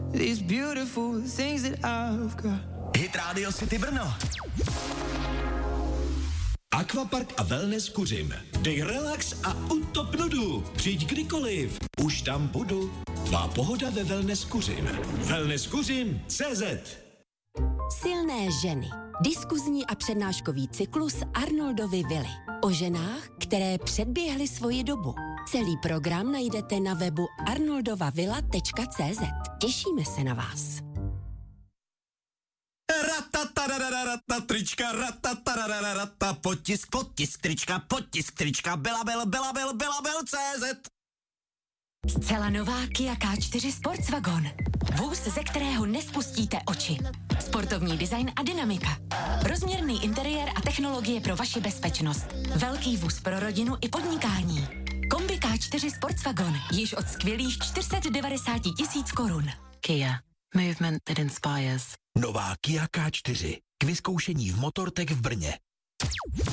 these beautiful things that I've got. Hit Radio City Brno. Aquapark a wellness Kuřim. Dej relax a utop nudu. Přijď kdykoliv. Už tam budu. Tvá pohoda ve wellness Kuřim. wellnesskuřim.cz. Silné ženy. Diskuzní a přednáškový cyklus Arnoldovy vily. O ženách, které předběhly svoji dobu. Celý program najdete na webu arnoldovavilla.cz. Těšíme se na vás. Trička, potisk, trička, Belabel.cz. Zcela nová Kia K4 Sportswagon. Vůz, ze kterého nespustíte oči. Sportovní design a dynamika. Rozměrný interiér a technologie pro vaši bezpečnost. Velký vůz pro rodinu i podnikání. Kombi K4 Sportswagon. Již od skvělých 490 000 korun. Kia. Movement that inspires. Nová Kia K4. K vyzkoušení v Motortech v Brně.